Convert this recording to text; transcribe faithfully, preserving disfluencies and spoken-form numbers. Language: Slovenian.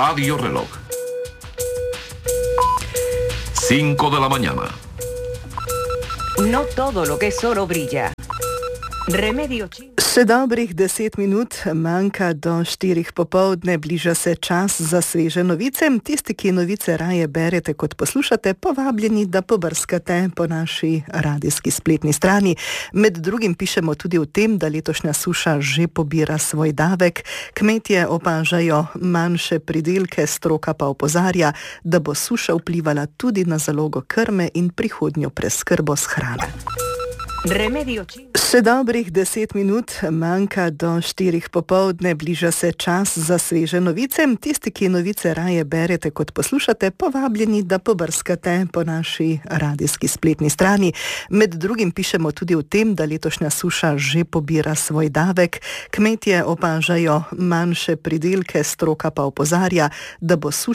Radio Reloj. cinco de la mañana. No todo lo que es oro brilla. Remedio čim... Še dobrih deset minut manjka do štirih popoldne, bliža se čas za sveže novice. Tisti, ki novice raje berete kot poslušate, povabljeni, da pobrskate po naši radijski spletni strani. Med drugim pišemo tudi o tem, da letošnja suša že pobira svoj davek. Kmetje opažajo manjše pridelke, stroka pa opozarja, da bo suša vplivala tudi na zalogo krme in prihodnjo preskrbo s hrano. Remedio čim... Še dobrih deset minut manjka do štirih popoldne, bliža se čas za sveže novice. Tisti, ki novice raje berete kot poslušate, povabljeni, da pobrskate po naši radijski spletni strani. Med drugim pišemo tudi o tem, da letošnja suša že pobira svoj davek. Kmetje opažajo manjše pridelke, stroka pa opozarja, da bo suša